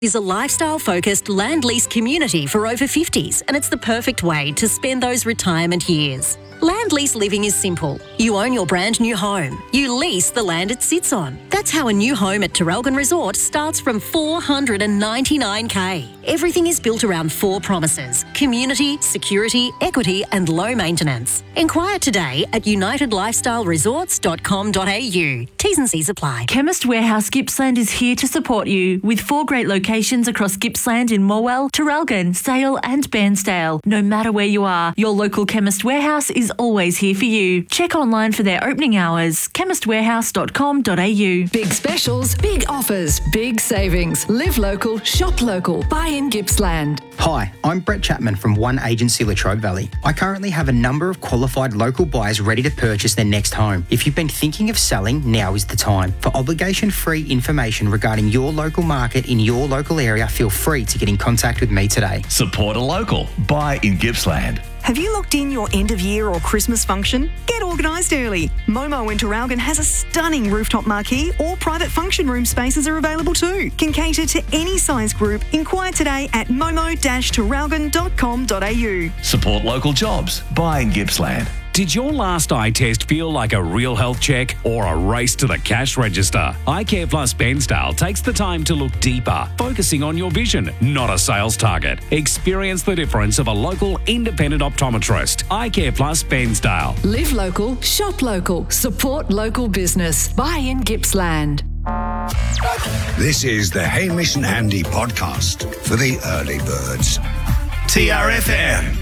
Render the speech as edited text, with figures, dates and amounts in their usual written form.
is a lifestyle-focused land lease community for over 50s, and it's the perfect way to spend those retirement years. Land lease living is simple. You own your brand new home. You lease the land it sits on. That's how a new home at Terralgan Resort starts from $499K. Everything is built around 4 promises: community, security, equity and low maintenance. Inquire today at unitedlifestyleresorts.com.au. T's and C's apply. Chemist Warehouse Gippsland is here to support you with 4 great locations across Gippsland in Morwell, Terralgan, Sale and Bairnsdale. No matter where you are, your local Chemist Warehouse is always here for you. Check online for their opening hours. chemistwarehouse.com.au. Big specials, big offers, big savings. Live local, shop local. Buy in Gippsland. Hi, I'm Brett Chapman from One Agency Latrobe Valley. I currently have a number of qualified local buyers ready to purchase their next home. If you've been thinking of selling, now is the time. For obligation-free information regarding your local market in your local area, feel free to get in contact with me today. Support a local. Buy in Gippsland. Have you locked in your end of year or Christmas function? Get organised early. Momo in Terralgan has a stunning rooftop marquee, or private function room spaces are available too. Can cater to any size group. Inquire today at momo-terralgan.com.au. Support local jobs. Buy in Gippsland. Did your last eye test feel like a real health check or a race to the cash register? iCare Plus Bairnsdale takes the time to look deeper, focusing on your vision, not a sales target. Experience the difference of a local independent optometrist. iCare Plus Bairnsdale. Live local, shop local, support local business. Buy in Gippsland. This is the Hamish and Andy podcast for the early birds. TRFM.